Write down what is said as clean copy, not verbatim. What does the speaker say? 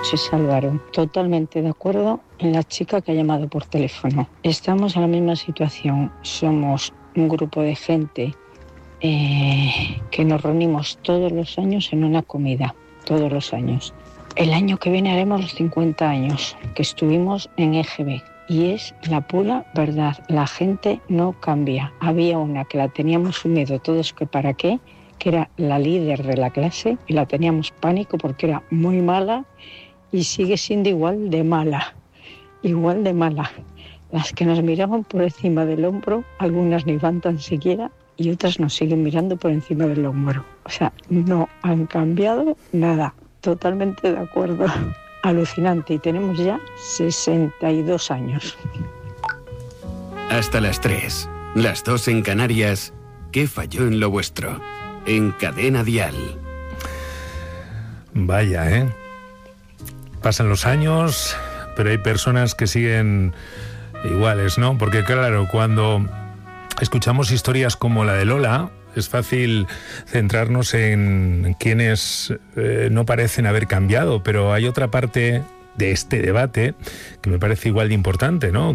José Álvaro, totalmente de acuerdo en la chica que ha llamado por teléfono. Estamos en la misma situación. Somos un grupo de gente que nos reunimos todos los años en una comida, todos los años. El año que viene haremos los 50 años que estuvimos en EGB y es la pura verdad. La gente no cambia. Había una que la teníamos sumido todos que para qué, que era la líder de la clase y la teníamos pánico porque era muy mala y sigue siendo igual de mala. Las que nos miraban por encima del hombro, algunas ni van tan siquiera y otras nos siguen mirando por encima del hombro. O sea, no han cambiado nada. Totalmente de acuerdo. Alucinante. Y tenemos ya 62 años. Hasta las 3, las 2 en Canarias. ¿Qué falló en lo vuestro? En Cadena Dial. Vaya, pasan los años, pero hay personas que siguen iguales, ¿no? Porque claro, cuando escuchamos historias como la de Lola, es fácil centrarnos en quienes no parecen haber cambiado, pero hay otra parte de este debate que me parece igual de importante, ¿no?